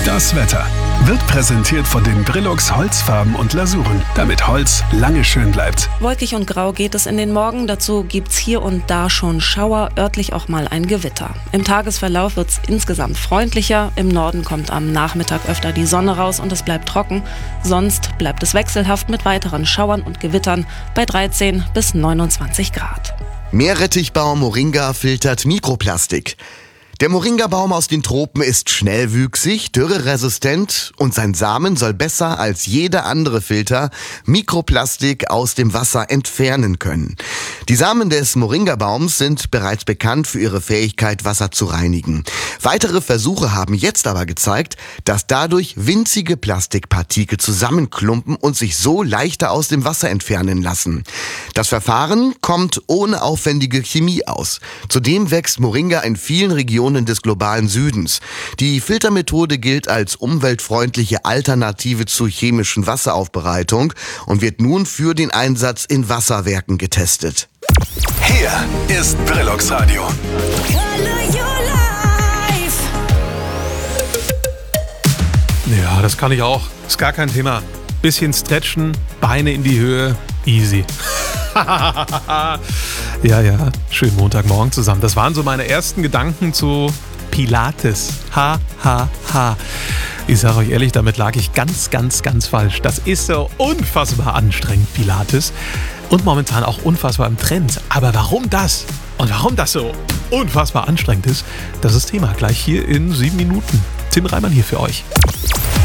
Das Wetter wird präsentiert von den Brilux Holzfarben und Lasuren, damit Holz lange schön bleibt. Wolkig und grau geht es in den Morgen. Dazu gibt's hier und da schon Schauer, örtlich auch mal ein Gewitter. Im Tagesverlauf wird's insgesamt freundlicher. Im Norden kommt am Nachmittag öfter die Sonne raus und es bleibt trocken. Sonst bleibt es wechselhaft mit weiteren Schauern und Gewittern bei 13 bis 29 Grad. Meerrettichbaum Moringa filtert Mikroplastik. Der Moringabaum aus den Tropen ist schnellwüchsig, dürreresistent und sein Samen soll besser als jeder andere Filter Mikroplastik aus dem Wasser entfernen können. Die Samen des Moringabaums sind bereits bekannt für ihre Fähigkeit, Wasser zu reinigen. Weitere Versuche haben jetzt aber gezeigt, dass dadurch winzige Plastikpartikel zusammenklumpen und sich so leichter aus dem Wasser entfernen lassen. Das Verfahren kommt ohne aufwendige Chemie aus. Zudem wächst Moringa in vielen Regionen des globalen Südens. Die Filtermethode gilt als umweltfreundliche Alternative zur chemischen Wasseraufbereitung und wird nun für den Einsatz in Wasserwerken getestet. Hier ist Brilux Radio. Ja, das kann ich auch. Ist gar kein Thema. Bisschen stretchen, Beine in die Höhe, easy. Ja, schönen Montagmorgen zusammen. Das waren so meine ersten Gedanken zu Pilates. Ich sage euch ehrlich, damit lag ich ganz falsch. Das ist so unfassbar anstrengend, Pilates. Und momentan auch unfassbar im Trend. Aber warum das? Und warum das so unfassbar anstrengend ist, das ist Thema gleich hier in 7 Minuten. Tim Reimann hier für euch.